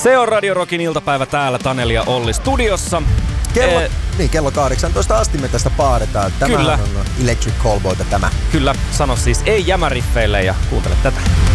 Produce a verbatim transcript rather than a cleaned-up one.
Se on Radio Rockin iltapäivä täällä Taneli ja Olli studiossa. Kello, ee, niin, kello kahdeksantoista asti me tästä paadetaan. Tämähän Kyllä. on Electric Callboyta tämä. Kyllä, sano siis ei jämäriffeille ja kuuntele tätä.